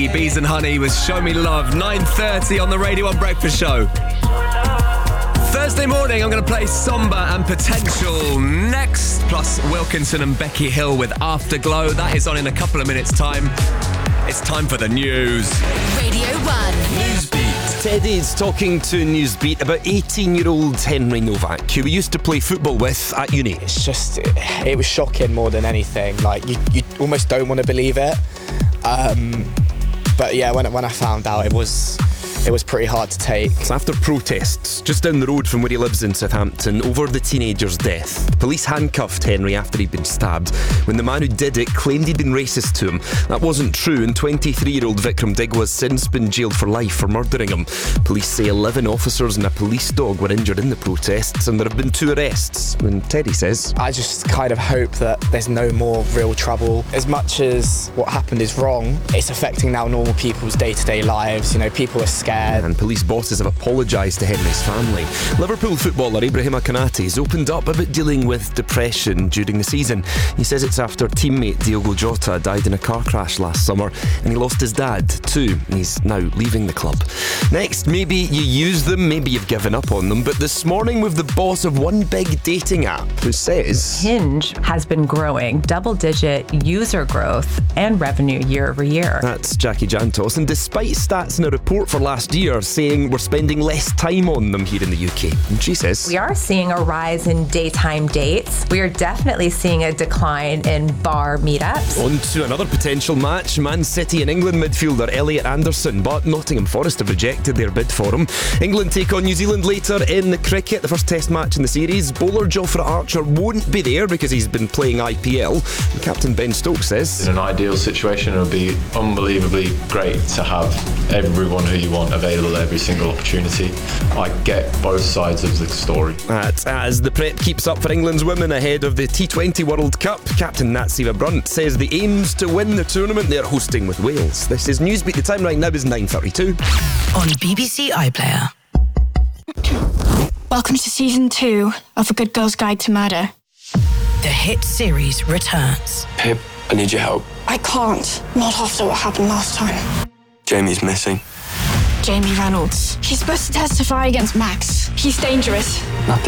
Bees and Honey with Show Me Love, 9:30 on the Radio 1 Breakfast Show. Thursday morning, I'm going to play Somber and Potential next, plus Wilkinson and Becky Hill with Afterglow. That is on in a couple of minutes' time. It's time for the news. Radio 1. Newsbeat. Teddy's talking to Newsbeat about 18-year-old Henry Novak, who we used to play football with at uni. It was shocking more than anything. Like, you almost don't want to believe it. But yeah, when I found out, it was pretty hard to take. It's after protests just down the road from where he lives in Southampton over the teenager's death. Police handcuffed Henry after he'd been stabbed when the man who did it claimed he'd been racist to him. That wasn't true, and 23-year-old Vikram Digwa has since been jailed for life for murdering him. Police say 11 officers and a police dog were injured in the protests, and there have been 2 arrests. And Teddy says, I just kind of hope that there's no more real trouble. As much as what happened is wrong, it's affecting now normal people's day-to-day lives. You know, people are scared. And police bosses have apologised to Henry's family. Liverpool footballer Ibrahima Konate has opened up about dealing with depression during the season. He says it's after teammate Diogo Jota died in a car crash last summer, and he lost his dad too, and he's now leaving the club. Next, maybe you use them, maybe you've given up on them, but this morning with the boss of one big dating app who says Hinge has been growing, double-digit user growth and revenue year over year. That's Jackie Jantos, and despite stats in a report for last year saying we're spending less time on them here in the UK. And she says, We are seeing a rise in daytime dates. We are definitely seeing a decline in bar meetups. On to another potential match. Man City and England midfielder Elliot Anderson, but Nottingham Forest have rejected their bid for him. England take on New Zealand later in the cricket, the first test match in the series. Bowler Jofra Archer won't be there because he's been playing IPL. And Captain Ben Stokes says, in an ideal situation, it would be unbelievably great to have everyone who you want available every single opportunity. I get both sides of the story. As the prep keeps up for England's women ahead of the T20 World Cup, Captain Natsiva Brunt says the aims to win the tournament they're hosting with Wales. This is Newsbeat. The time right now is 9:32. On BBC iPlayer. Welcome to season 2 of A Good Girl's Guide to Murder. The hit series returns. Pip, I need your help. I can't. Not after what happened last time. Jamie's missing. Jamie Reynolds. He's supposed to testify against Max. He's dangerous. Nothing